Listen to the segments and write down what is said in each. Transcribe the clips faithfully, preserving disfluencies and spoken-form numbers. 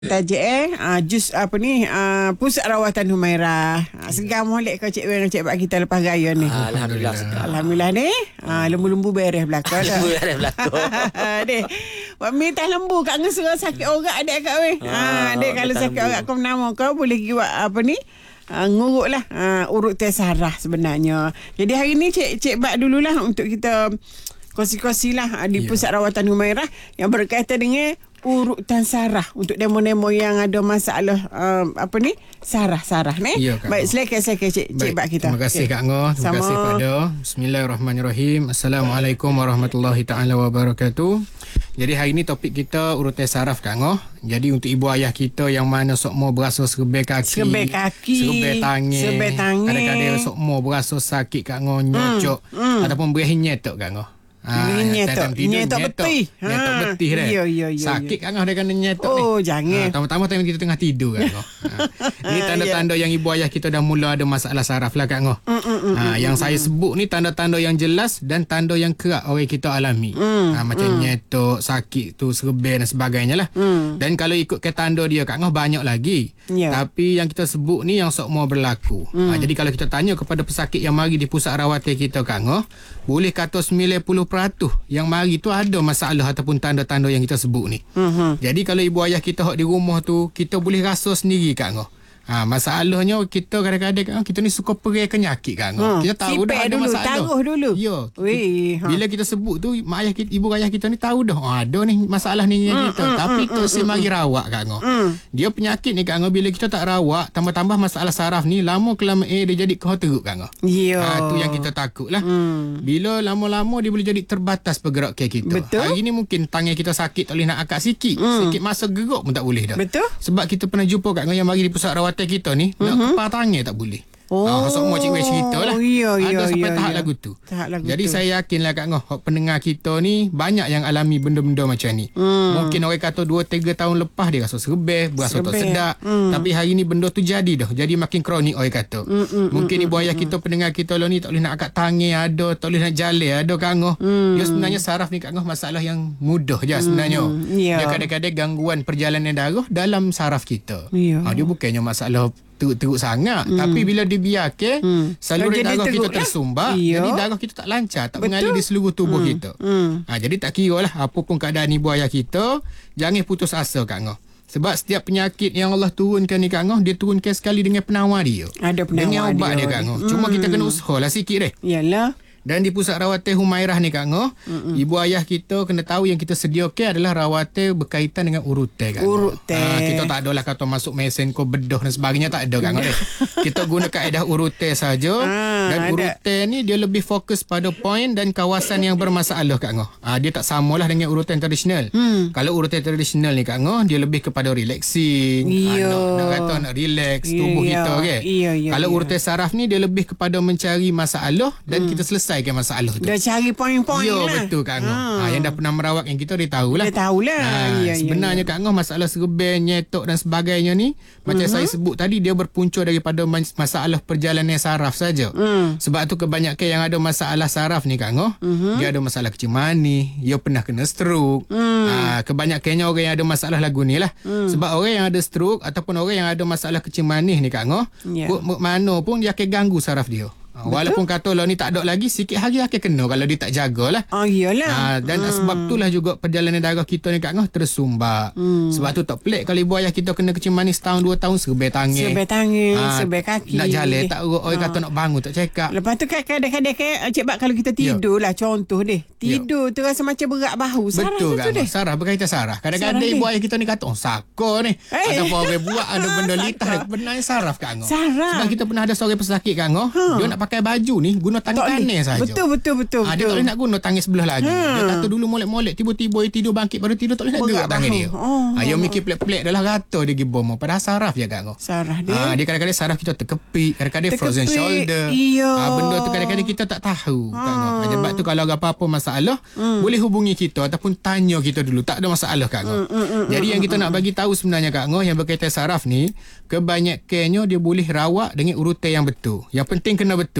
Tajuk eh uh, jus apa ni uh, pusat rawatan Humairah. Uh, segar molek kau Cik Wen Cik Pak kita lepas raya ni. Alhamdulillah. Alhamdulillah ni. Uh, lembu-lembu beres belakang. Lembu beres belakang. Deh. Buat minta lembu kat ngesera sakit orang adik kat weh. Ha dek kalau sakit orang kau nama kau boleh pergi buat apa ni? Uh, nguruk lah uh, urut teh sarah sebenarnya. Jadi hari ni Cik Cik Bak dululah untuk kita kongsi-kongsi lah uh, di yeah. Pusat Rawatan Humairah yang berkaitan dengan urutan sarah untuk demo-demo yang ada masalah um, apa ni sarah-sarah ni. Ya, baik silakan-silakan Cik Cik Bak kita. Terima kasih okay. Kak Ngoh. Terima Sama. kasih pada. Bismillahirrahmanirrahim. Assalamualaikum warahmatullahi taala wabarakatuh. Jadi hari ni topik kita urutan saraf Kak Ngoh. Jadi untuk ibu ayah kita yang mana sok mau berasa serbe kaki, serbe kaki, serbe tangan, serbe tangan. Kadang-kadang sok mau berasa sakit Kak Ngoh, nyocok mm, mm. ataupun berahi nyetok Kak Ngoh. Ha, nyetok nyetok betih nyetok betih dah. Ya, ya, ya, sakit kan dia kena nyetok ni. Oh jangan. Ha, tambah-tambah time kita tengah tidur kan. Ha. Ini tanda-tanda yang ibu ayah kita dah mula ada masalah saraf lah Kak Ngoh. Mm, mm, mm, ha, yang mm, saya sebut ni tanda-tanda yang jelas dan tanda yang kerap orang kita alami. Mm, ha, macam mm. nyetok, sakit tu, serben dan sebagainya lah. Mm. Dan kalau ikut ke tanda dia Kak Ngoh banyak lagi. Yeah. Tapi yang kita sebut ni yang sok mau berlaku. Mm. Ha, jadi kalau kita tanya kepada pesakit yang mari di pusat rawatan kita Kak Ngoh, boleh kata sembilan puluh peratus yang mari tu ada masalah ataupun tanda-tanda yang kita sebut ni. Uh-huh. Jadi kalau ibu ayah kita hok di rumah tu, kita boleh rasa sendiri Kak Ngoh. Ha, masalahnya kita kadang-kadang kita ni suka perai penyakit Kak Ngoh. Hmm. Kita tahu Sipek dah ada dulu, masalah. Taruh dulu. Ya. Weh, ha. Bila kita sebut tu mak ayah kita, ibu ayah kita ni tahu dah. Oh, ada ni masalah ni hmm, kita. Hmm, Tapi hmm, tak hmm, mari rawat Kak Ngoh. Hmm. Dia penyakit ni Kak Ngoh bila kita tak rawat, tambah-tambah masalah saraf ni lama kelamaan eh, dia jadi kau teruk Kak Ngoh. Ya. Ha, tu yang kita takut lah. Hmm. Bila lama-lama dia boleh jadi terbatas pergerakan kita. Betul. Hari ni mungkin tangan kita sakit tak boleh nak angkat sikit. Hmm. Sikit masa gerak pun tak boleh dah. Betul. Sebab kita pernah jumpa Kak Ngoh yang mari di pusat rawatan kita ni, hmm. nak kepala tangan tak boleh. Oh, ha, semua cikgu cerita lah. Ya, ya, ada sampai ya, tahap ya. lagu tu. Tahap lagu Jadi tu. saya yakinlah Kak Ngoh, pendengar kita ni banyak yang alami benda-benda macam ni. Hmm. Mungkin orang kata dua tiga tahun lepas dia rasa serbeh, berasa tak sedap. Hmm. Tapi hari ni benda tu jadi dah. Jadi makin kronik orang kata. Hmm, hmm, Mungkin hmm, ibu ayah hmm. kita, pendengar kita lah ni tak boleh nak angkat tangan ada, tak boleh nak jalan ada Kak Ngoh. Hmm. Dia sebenarnya saraf ni Kak Ngoh masalah yang mudah je sebenarnya. Hmm. Yeah. Dia kadang-kadang gangguan perjalanan darah dalam saraf kita. Yeah. Ha, dia bukannya masalah teruk-teruk sangat. Hmm. Tapi bila dibiarkan, hmm. saluran darah kita tersumbat, iya. Jadi darah kita tak lancar, tak Betul. mengalir di seluruh tubuh hmm. kita. Hmm. Ha, jadi tak kira lah apa pun keadaan ibu ayah kita, jangan putus asa Kak Ngoh. Sebab setiap penyakit yang Allah turunkan ni Kak Ngoh, dia turunkan sekali dengan penawar dia. Ada penawar dengan ubat dia, dia Kak Ngoh. Hmm. Cuma kita kena usaha lah sikit deh. Yalah. Dan di pusat rawatan Humairah ni Kak Ngoh, mm-mm. ibu ayah kita kena tahu yang kita sediakan adalah rawatan berkaitan dengan urutan Kak Ngoh. Urutan. Ha, kita tak adalah kata masuk mesin ko bedah dan sebagainya, tak ada Kak Ngoh. Kita guna kaedah urutan saja. Ha, dan ada. Urutan ni dia lebih fokus pada poin dan kawasan yang bermasalah Kak Ngoh. Ha, dia tak samalah dengan urutan tradisional. Hmm. Kalau urutan tradisional ni Kak Ngoh, dia lebih kepada relaxing. Ha, nak, nak kata nak relax iyo. tubuh iyo. kita kan. Iyo, iyo, Kalau iyo. urutan saraf ni dia lebih kepada mencari masalah dan hmm. kita selesai ke masalah tu. Dah cari poin-poin ya, lah. betul Kak Ngoh. Ha. Ha, yang dah pernah merawat yang kita dia tahulah. Dia tahulah. Ha, ya, sebenarnya ya, ya. Kak Ngoh masalah serben, nyetok dan sebagainya ni macam uh-huh. saya sebut tadi dia berpunca daripada masalah perjalanan saraf saja. Uh. Sebab tu kebanyakan yang ada masalah saraf ni Kak Ngoh, uh-huh. dia ada masalah kecil manis, dia pernah kena stroke. Uh. Ha, kebanyakannya orang yang ada masalah lagu ni lah. Uh. Sebab orang yang ada stroke ataupun orang yang ada masalah kecil manis ni Kak Ngoh, yeah. mana pun dia akan ganggu saraf dia. Betul? Walaupun kata lah ni tak ada lagi, sikit hari akan kena kalau dia tak jagalah. Oh iyalah. Ha, dan hmm. sebab itulah juga perjalanan darah kita ni Kak Ngoh tersumbat. Hmm. Sebab tu tak pelik kalau ibu ayah kita kena kecil manis setahun dua tahun serbai tangan. Serbai tangan, ha, serbai kaki. Nak jalan tak urut, orang ha. kata nak bangun tak cekak. Lepas tu kan kadang-kadang Cik Bak kalau kita tidur Yo. lah contoh deh. Tidur Yo. tu rasa macam berat bahu. Sarah Betul Kak Ngoh. Sarah berkaitan sarah. Kadang-kadang ibu ayah kita ni kata, oh saka ni. Eh. Ataupun orang buat ada benda litah. Benarnya saraf Kak Ngoh. Saraf. Sebab kita pernah ada seorang pesakit Kak Ngoh. Ha. Dia nak pakai baju ni guna tangan kanan saja. Betul betul betul. Ha, dia tak boleh nak guna tangan sebelah lagi. Ha. Dia kata dulu molek-molek tiba-tiba dia tidur bangkit baru tidur tak boleh nak gerak tangan dia. Oh. Ha, dia mikir pelik-pelik dah lah kata dia pergi bom. Padahal saraf je Kak Ngoh. Saraf dia. Ha, dia kadang-kadang saraf kita terkepit, kadang-kadang terkepit. frozen shoulder. Iya. Ha, benda tu kadang-kadang kita tak tahu ha. Kak Ngoh. Ha, sebab tu kalau ada apa-apa masalah hmm. boleh hubungi kita ataupun tanya kita dulu. Tak ada masalah Kak Ngoh. Hmm, hmm, hmm, Jadi hmm, yang kita hmm. nak bagi tahu sebenarnya Kak Ngoh yang berkaitan saraf ni, kebanyakannya dia boleh rawat dengan urutan yang betul. Yang penting kena betul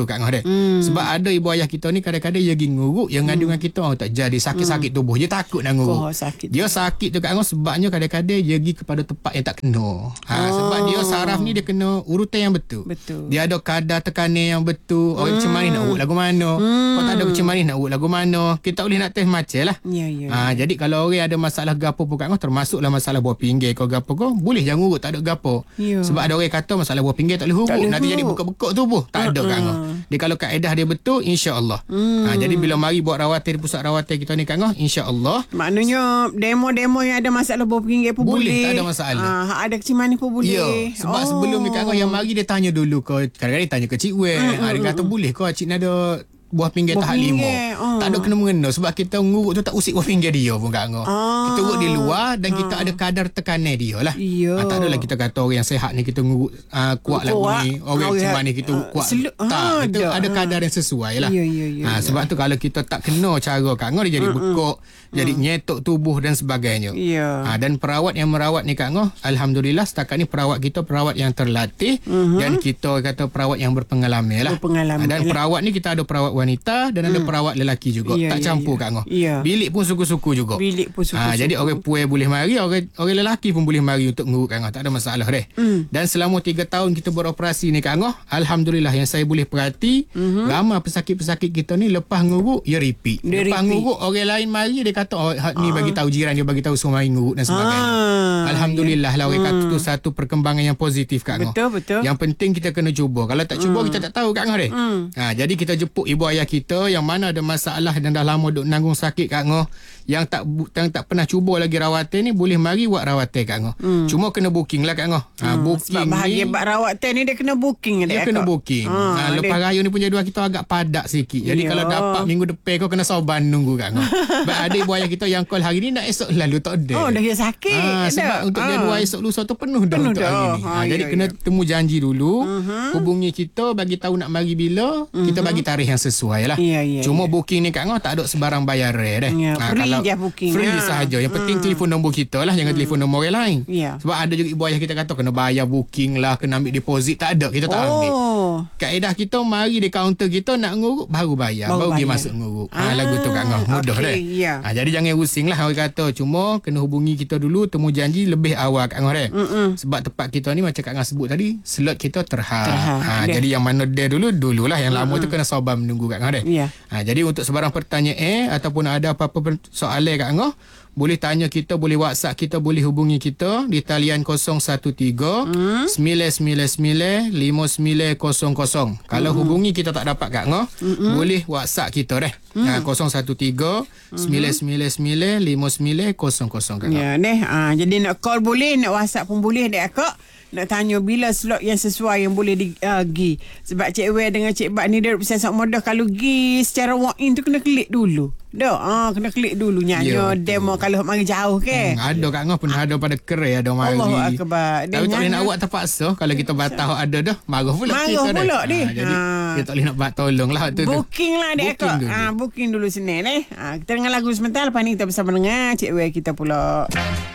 betul Kak Ngah. Hmm. Sebab ada ibu ayah kita ni kadang-kadang dia pergi nguruk, yang ngadu dengan kita oh, tak jadi sakit-sakit tubuh. Dia takut nak nguruk. Oh, sakit. Dia sakit tu Kak Ngah sebabnya kadang-kadang dia pergi kepada tempat yang tak kena. Ha, oh. Sebab dia saraf ni dia kena urutan yang betul. Betul. Dia ada kadar tekanan yang betul. Orang hmm. macam mana nak urut lagu mana. Hmm. Kalau tak ada macam mana nak urut lagu mana. Kita tak boleh nak test macam lah. Ya, ya, ha, ya. Jadi kalau orang ada masalah gapo pun Kak Ngah, termasuklah masalah buah pinggir kau gapo kau, boleh jangan urut tak ada gapo. Ya. Sebab ada orang kata masalah buah pinggir tak boleh urut. Nanti huruk. Jadi bekak-bekak tubuh. Tak uh-uh. ada Kak Ngah. Dia kalau kaedah dia betul, insya-Allah. Hmm. Ha, jadi bila mari buat rawatan di pusat rawatan kita ni Kak Ngah, insya-Allah. Maknanya demo-demo yang ada masalah buah pinggir pun boleh. Boleh, tak ada masalah. Ha, ada kecil manis pun boleh. Ya, sebab oh. sebelum ni Kak Ngah yang mari dia tanya dulu kau. Kadang-kadang dia tanya ke Cik Wen. Mm, ha, dia kata boleh kau Cik ni ada buah pinggir tahap lima. Oh. Tak ada kena-mengena sebab kita nguruk tu tak usik buah pinggir dia pun Kak Ngah. Ah. Kita urut di luar dan ah. kita ada kadar tekanan dia lah. Ya. Ha, tak adalah kita kata orang yang sehat ni kita nguruk uh, kuat lagu ni. Orang macam mana kita uh, kuat. Selu- tak, ha, kita ada, ada kadar yang sesuai lah. Ya, ya, ya, ha, sebab ya. tu kalau kita tak kena cara Kak Ngah dia jadi mm-mm. bekok, mm. jadi nyetok tubuh dan sebagainya. Ya. Ha, dan perawat yang merawat ni Kak Ngah, alhamdulillah setakat ni perawat kita perawat yang terlatih mm-hmm. dan kita kata perawat yang berpengalaman lah. Berpengalaman. Ha, dan perawat ni kita ada perawat wanita dan ada hmm. perawat lelaki juga. Ya, tak ya, campur ya. Kak Ngah. Ya. Bilik pun suku-suku juga. Bilik pun suku-suku. Ha, jadi orang puai boleh mari, orang orang lelaki pun boleh mari untuk nguruk Kak Ngah. Tak ada masalah deh. Hmm. Dan selama tiga tahun kita beroperasi ni Kak Ngah, alhamdulillah yang saya boleh perhati, hmm. ramai pesakit-pesakit kita ni lepas nguruk, ya repeat. Dia lepas repeat. nguruk, orang lain mari dia kata oh ni ah. bagi tahu jiran dia bagi tahu semua mari nguruk dan sebagainya. Ah. Alhamdulillah ya. lah orang hmm. kata tu satu perkembangan yang positif Kak Ngah. Betul, betul. Yang penting kita kena cuba. Kalau tak cuba hmm. kita tak tahu Kak Ngah deh. Hmm. Ha, jadi kita jemput ibu ayah kita yang mana ada masalah dan dah lama duk nanggung sakit Kak Ngah, yang tak yang tak pernah cuba lagi rawatan ni boleh mari buat rawatan Kak Ngah. Hmm. Cuma kena booking lah Kak Ngah. Ha, hmm. booking sebab bahagian ni buat rawatan ni dia kena booking dia kena booking. Ha, ha, lepas dia. raya ni pun jadual kita agak padat sikit. Jadi ya. kalau dapat minggu depan kau kena sabar nunggu Kak Ngah. Sebab ada ibu ayah kita yang call hari ni nak esok lalu tak ada. Oh dah dia sakit. Ha, sebab dah. untuk jadual ha. esok lusa tu penuh dah penuh untuk dah. hari ni. Ha, ha, jadi ya, kena ya. temu janji dulu. Uh-huh. Hubungi kita bagi tahu nak mari bila, uh-huh. kita bagi tarikh yang sesuai lah. Ya, ya, Cuma ya. booking ni Kak Ngah tak ada sebarang bayar dah. Ya, ha, free kalau je booking. Free ya. sahaja. Yang penting hmm. telefon nombor kita lah, jangan hmm. telefon nombor orang lain. Ya. Sebab ada juga ibu ayah kita kata kena bayar booking lah, kena ambil deposit, tak ada, kita tak oh. ambil. Kaedah kita mari di kaunter kita nak nguruk baru bayar, baru, baru pergi masuk nguruk. Ah, ha, lagu tu Kak Ngah mudah okay, dah. Ya. Ha, jadi jangan pusing lah orang kata, cuma kena hubungi kita dulu, temu janji lebih awal Kak Ngah dah. Sebab tempat kita ni macam Kak Ngah sebut tadi, slot kita terhad. Ha, jadi yang mana dia dulu dululah, yang lama Mm-mm. tu kena sabar menunggu Kak Ngah dah. Ya. Ha, jadi untuk sebarang pertanyaan eh, ataupun ada apa-apa soalan Kak Ngah, boleh tanya kita, boleh WhatsApp kita, boleh hubungi kita di talian kosong satu tiga sembilan sembilan sembilan lima sembilan kosong kosong. Kalau mm. hubungi kita tak dapat Kak Ngah, mm-mm. boleh WhatsApp kita dah. Mm. Ha, kosong satu tiga sembilan sembilan sembilan lima sembilan kosong kosong Kak Ngah. Ya deh. Ha, jadi nak call boleh, nak WhatsApp pun boleh deh Kak. Nak tanya bila slot yang sesuai yang boleh di uh, gi. Sebab Cik Wer dengan Cik Bat ni dia bisa sok mudah kalau gi secara walk in tu kena klik dulu. Dah, ah kena klik dulu nyanyo ya, demo kalau mari jauh ke. Hmm, ada Kak Ngah pun ada pada kerai ada mari. Allahu akbar. Tapi tak boleh nak buat terpaksa. Kalau kita batal ada dah, marah pula marah kita dah. Marah pula dia. Ha, jadi ha. kita tak boleh nak buat tolonglah tu. Booking lah dia Kak. Ah booking dulu sini ni. Ah kita dengar lagu sebentar, lepas ni kita bersama dengan Cik Wer kita pula.